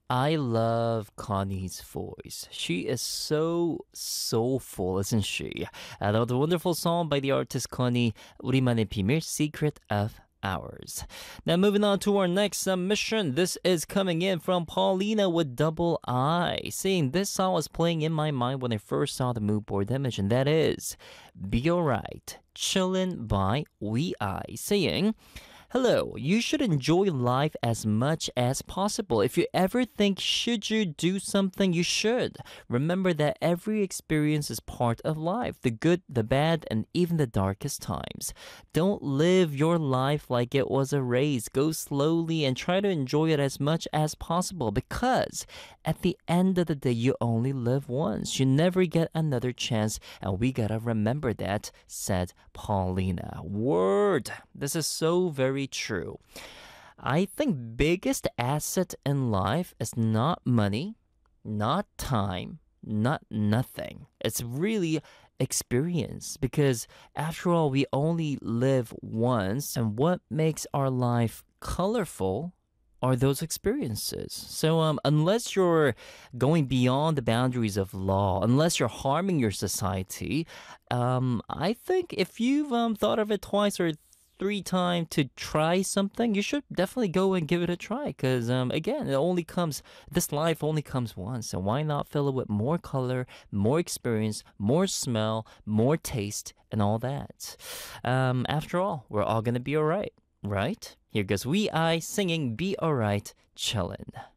I love Connie's voice. She is so soulful, isn't she? That was a wonderful song by the artist Connie, 우리만의 비밀, Secret of Ours. Now moving on to our next submission. This is coming in from Paulina with double I. Saying this song was playing in my mind when I first saw the mood board image, and that is Be Alright, Chillin' by We I. Saying, hello, you should enjoy life as much as possible. If you ever think should you do something, you should. Remember that every experience is part of life, the good, the bad, and even the darkest times. Don't live your life like it was a race. Go slowly and try to enjoy it as much as possible because at the end of the day, you only live once. You never get another chance, and we gotta remember that, said Paulina. Word! This is so very true. I think biggest asset in life is not money, not time, not nothing. It's really experience because after all we only live once, and what makes our life colorful are those experiences. So unless you're going beyond the boundaries of law, unless you're harming your society, I think if you've thought of it twice or three times to try something, you should definitely go and give it a try. Because again, this life only comes once. So why not fill it with more color, more experience, more smell, more taste, and all that? After all, we're all gonna be alright, right? Here goes We I singing Be Alright, Chillin'.